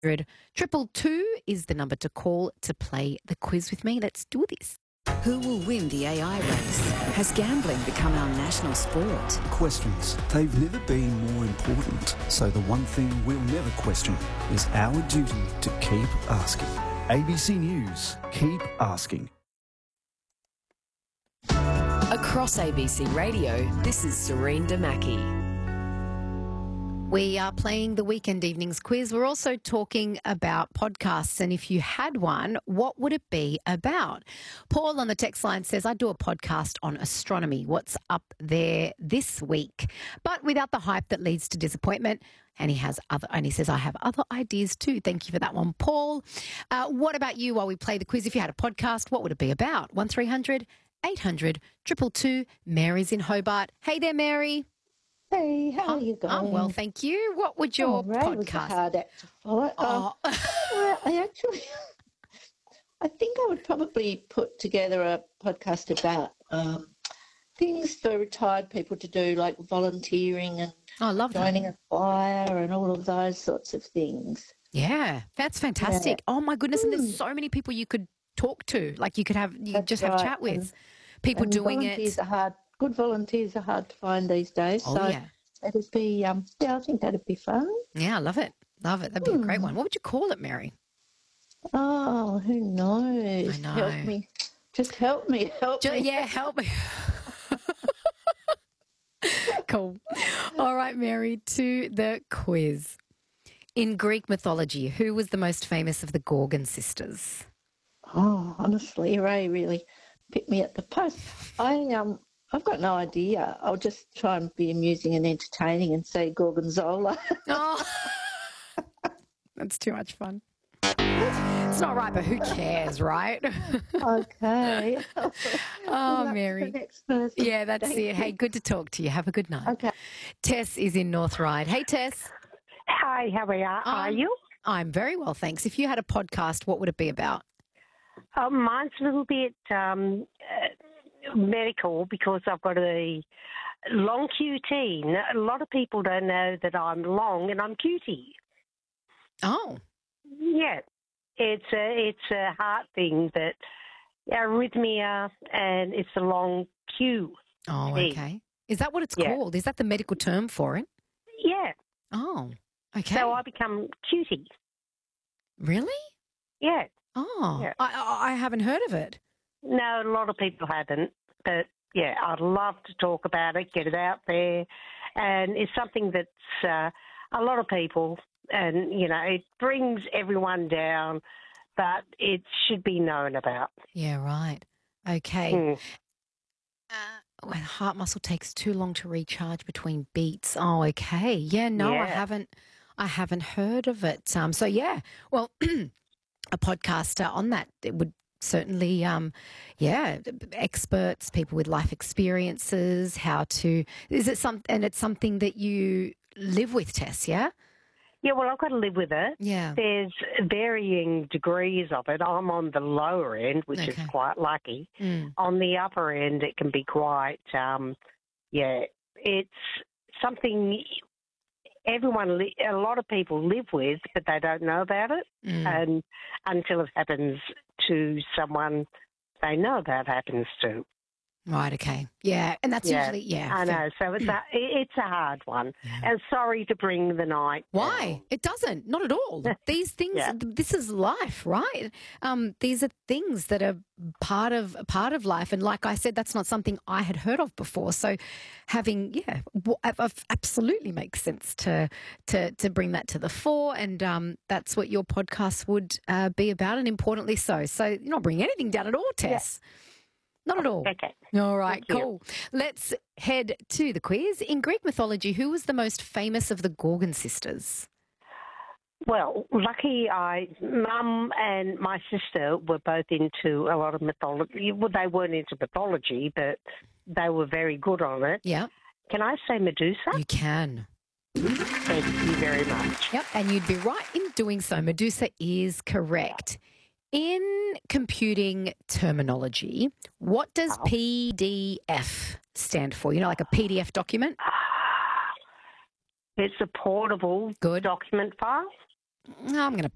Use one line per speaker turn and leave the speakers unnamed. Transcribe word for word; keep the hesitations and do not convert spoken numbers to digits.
Triple two is the number to call to play the quiz with me. Let's do this.
Who will win the A I race? Has gambling become our national sport?
Questions. They've never been more important. So the one thing we'll never question is our duty to keep asking. A B C News. Keep asking.
Across A B C Radio, this is Serene Damaki.
We are playing the Weekend Evenings quiz. We're also talking about podcasts, and if you had one, what would it be about? Paul on the text line says, I do a podcast on astronomy. What's up there this week? But without the hype that leads to disappointment. And he has other, and he says, I have other ideas too. Thank you for that one, Paul. Uh, what about you while we play the quiz? If you had a podcast, what would it be about? one three hundred eight hundred two two two. Mary's in Hobart. Hey there, Mary.
Hey, how
oh,
are you going?
Oh, well, thank you. What would your
oh, Ray
podcast?
Was a hard act to follow.
Oh.
Uh, well, I actually, I think I would probably put together a podcast about um, things for retired people to do, like volunteering and
oh, I love
joining
that.
a choir and all of those sorts of things.
Yeah, that's fantastic. Yeah. Oh my goodness, and there's so many people you could talk to, like you could have, you
That's
just
right.
have chat with.
And,
people
and
doing
volunteers
it.
Are hard. Good volunteers are hard to find these days.
Oh,
so
yeah.
That'd be, um, yeah, I think that'd be fun.
Yeah, I love it. Love it. That'd be mm. a great one. What would you call it, Mary?
Oh, who knows?
I know.
Help me. Just help me. Help
just,
me.
Yeah, help me. Cool. All right, Mary, to the quiz. In Greek mythology, who was the most famous of the Gorgon sisters?
Oh, honestly, Ray really picked me at the post. I um, I've got no idea. I'll just try and be amusing and entertaining and say Gorgonzola.
Oh, that's too much fun. It's not right, but who cares, right?
Okay.
Oh, Mary.
The next person.
Yeah, that's
Thank
it.
you.
Hey, good to talk to you. Have a good night.
Okay.
Tess is in North Ryde. Hey, Tess.
Hi, how are you?
Um,
are you?
I'm very well, thanks. If you had a podcast, what would it be about?
Um, mine's a little bit um, uh, medical because I've got a long Q T. A lot of people don't know that I'm long and I'm Q T.
Oh.
Yeah. It's a, it's a heart thing that arrhythmia and it's a long Q.
Oh, okay. Is that what it's
yeah.
called? Is that the medical term for it?
Yeah.
Oh, okay.
So I become cutie.
Really?
Yeah.
Oh,
yeah.
I, I I haven't heard of it.
No, a lot of people haven't. But, yeah, I'd love to talk about it, get it out there. And it's something that's uh, a lot of people, and, you know, it brings everyone down, but it should be known about.
Yeah, right. Okay.
Mm.
Uh, when heart muscle takes too long to recharge between beats. Oh, okay. Yeah, no,
yeah.
I haven't. I haven't heard of it. Um, so yeah, well, a podcast uh, on that it would certainly, um, yeah, experts, people with life experiences, how to. Is it some? And it's something that you live with, Tess. Yeah.
Yeah, well, I've got to live with it.
Yeah.
There's varying degrees of it. I'm on the lower end, which
Okay.
is quite lucky.
Mm.
On the upper end, it can be quite, um, yeah, it's something everyone, li- a lot of people live with, but they don't know about it.
Mm.
And until it happens to someone they know about happens to.
Right. Okay. Yeah, and that's
Yeah,
usually yeah.
I
fair-
know. So it's a it's a hard one. And sorry to bring the night.
Why?
down.
It doesn't. Not at all. These things.
Yeah.
This is life, right? Um, these are things that are part of part of life, and like I said, that's not something I had heard of before. So, having yeah, w- ab- absolutely makes sense to to to bring that to the fore, and um, that's what your podcast would uh, be about, and importantly so. So, you're not bringing anything down at all, Tess. Not at all.
Okay.
All right,
Thank you.
cool. Let's head to the quiz. In Greek mythology, who was the most famous of the Gorgon sisters?
Well, lucky I, Mum and my sister were both into a lot of mythology. Well, they weren't into mythology, but they were very good on it.
Yeah,
Can I say Medusa?
you can.
Thank you very much.
Yep, and you'd be right in doing so. Medusa is correct. In computing terminology, what does
Oh.
P D F stand for? You know, like a P D F document?
It's a portable
Good.
document file.
I'm going to